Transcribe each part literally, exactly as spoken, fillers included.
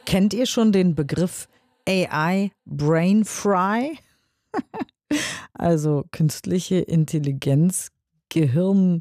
Kennt ihr schon den Begriff A I Brain Fry? Also künstliche Intelligenz, Gehirn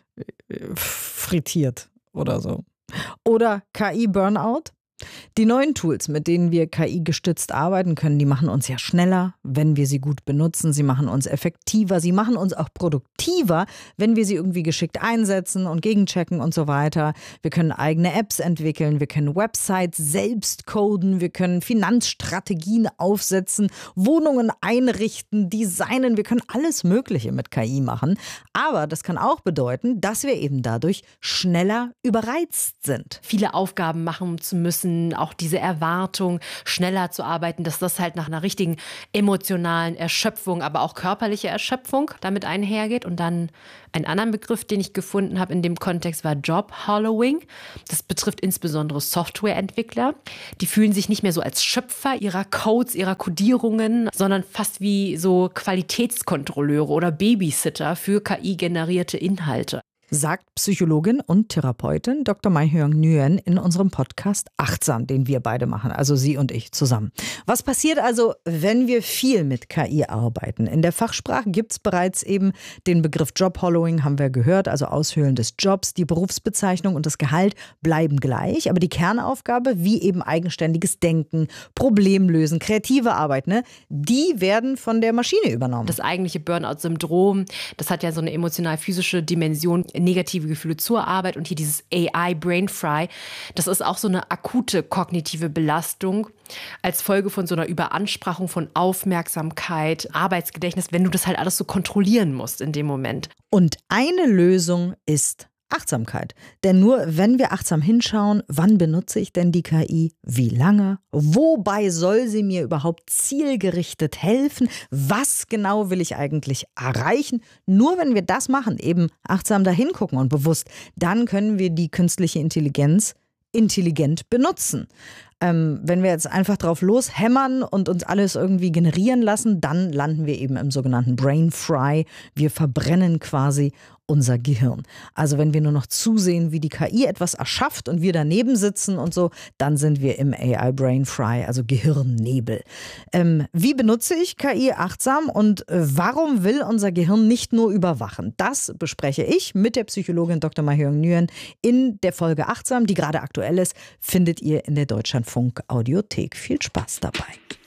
frittiert oder so. Oder K I Burnout? Die neuen Tools, mit denen wir K I-gestützt arbeiten können, die machen uns ja schneller, wenn wir sie gut benutzen. Sie machen uns effektiver, sie machen uns auch produktiver, wenn wir sie irgendwie geschickt einsetzen und gegenchecken und so weiter. Wir können eigene Apps entwickeln, wir können Websites selbst coden, wir können Finanzstrategien aufsetzen, Wohnungen einrichten, designen. Wir können alles Mögliche mit K I machen. Aber das kann auch bedeuten, dass wir eben dadurch schneller überreizt sind. Viele Aufgaben machen zu müssen, auch diese Erwartung, schneller zu arbeiten, dass das halt nach einer richtigen emotionalen Erschöpfung, aber auch körperliche Erschöpfung damit einhergeht. Und dann ein anderer Begriff, den ich gefunden habe in dem Kontext, war Job Hollowing. Das betrifft insbesondere Softwareentwickler. Die fühlen sich nicht mehr so als Schöpfer ihrer Codes, ihrer Codierungen, sondern fast wie so Qualitätskontrolleure oder Babysitter für K I-generierte Inhalte. Sagt Psychologin und Therapeutin Doktor Mai-Hyung Nguyen in unserem Podcast Achtsam, den wir beide machen, also sie und ich zusammen. Was passiert also, wenn wir viel mit K I arbeiten? In der Fachsprache gibt es bereits eben den Begriff Job Hollowing, haben wir gehört, also Aushöhlen des Jobs. Die Berufsbezeichnung und das Gehalt bleiben gleich, aber die Kernaufgabe, wie eben eigenständiges Denken, Problemlösen, kreative Arbeit, ne, die werden von der Maschine übernommen. Das eigentliche Burnout-Syndrom, das hat ja so eine emotional-physische Dimension, negative Gefühle zur Arbeit, und hier dieses A I Brain Fry, das ist auch so eine akute kognitive Belastung als Folge von so einer Überansprachung von Aufmerksamkeit, Arbeitsgedächtnis, wenn du das halt alles so kontrollieren musst in dem Moment. Und eine Lösung ist Achtsamkeit. Denn nur wenn wir achtsam hinschauen, wann benutze ich denn die K I, wie lange, wobei soll sie mir überhaupt zielgerichtet helfen, was genau will ich eigentlich erreichen, nur wenn wir das machen, eben achtsam da hingucken und bewusst, dann können wir die künstliche Intelligenz intelligent benutzen. Ähm, wenn wir jetzt einfach drauf loshämmern und uns alles irgendwie generieren lassen, dann landen wir eben im sogenannten Brain Fry. Wir verbrennen quasi unser Gehirn. Also wenn wir nur noch zusehen, wie die K I etwas erschafft und wir daneben sitzen und so, dann sind wir im A I Brain Fry, also Gehirnnebel. Ähm, wie benutze ich K I achtsam und warum will unser Gehirn nicht nur überwachen? Das bespreche ich mit der Psychologin Doktor Mai-Hyung Nguyen in der Folge Achtsam, die gerade aktuell ist, findet ihr in der Deutschlandfunk Audiothek. Viel Spaß dabei.